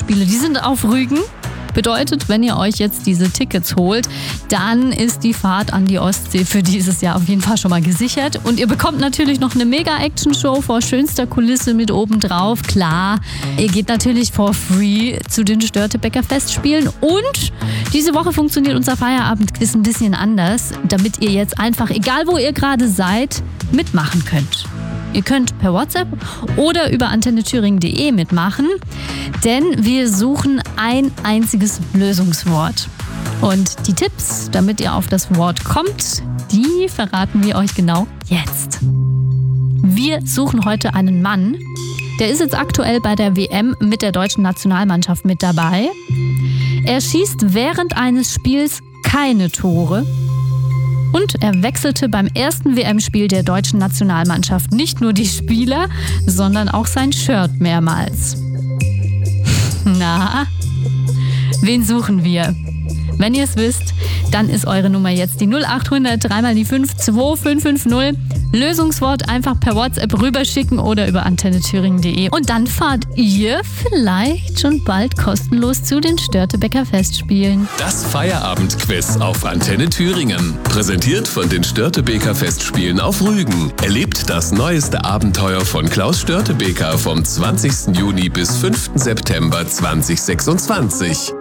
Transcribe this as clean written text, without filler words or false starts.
Festspiele, die sind auf Rügen. Bedeutet, wenn ihr euch jetzt diese Tickets holt, dann ist die Fahrt an die Ostsee für dieses Jahr auf jeden Fall schon mal gesichert. Und ihr bekommt natürlich noch eine Mega-Action-Show vor schönster Kulisse mit obendrauf. Klar, ihr geht natürlich for free zu den Störtebeker Festspielen. Und diese Woche funktioniert unser Feierabendquiz ein bisschen anders, damit ihr jetzt einfach, egal wo ihr gerade seid, mitmachen könnt. Ihr könnt per WhatsApp oder über antennethüringen.de mitmachen, denn wir suchen ein einziges Lösungswort. Und die Tipps, damit ihr auf das Wort kommt, die verraten wir euch genau jetzt. Wir suchen heute einen Mann, der ist jetzt aktuell bei der WM mit der deutschen Nationalmannschaft mit dabei. Er schießt während eines Spiels keine Tore. Und er wechselte beim ersten WM-Spiel der deutschen Nationalmannschaft nicht nur die Spieler, sondern auch sein Shirt mehrmals. Na, wen suchen wir? Wenn ihr es wisst, dann ist eure Nummer jetzt die 0800 3 die 5 2550. Lösungswort einfach per WhatsApp rüberschicken oder über antennethüringen.de. Und dann fahrt ihr vielleicht schon bald kostenlos zu den Störtebeker Festspielen. Das Feierabendquiz auf Antenne Thüringen. Präsentiert von den Störtebeker Festspielen auf Rügen. Erlebt das neueste Abenteuer von Klaus Störtebeker vom 20. Juni bis 5. September 2026.